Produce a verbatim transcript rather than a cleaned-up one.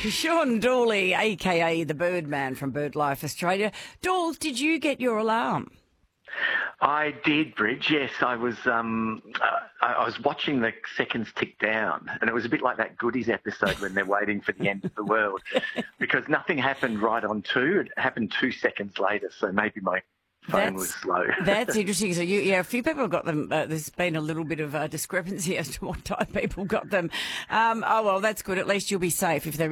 Sean Dawley, a k a the Birdman from BirdLife Australia. Dawl, did you get your alarm? I did, Bridge. Yes, I was. Um, I, I was watching the seconds tick down, and it was a bit like that Goodies episode when they're waiting for the end of the world, because nothing happened right on two. It happened two seconds later, so maybe my phone That's, was slow. That's interesting. So, you, yeah, a few people got them. Uh, there's been a little bit of uh, discrepancy as to what time people got them. Um, oh well, that's good. At least you'll be safe if they're